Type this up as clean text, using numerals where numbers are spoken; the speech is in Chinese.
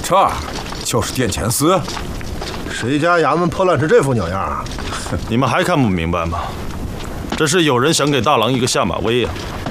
这就是殿前司。 谁家衙门破烂成这副鸟样啊？ 你们还看不明白吗？这是有人想给大郎一个下马威呀！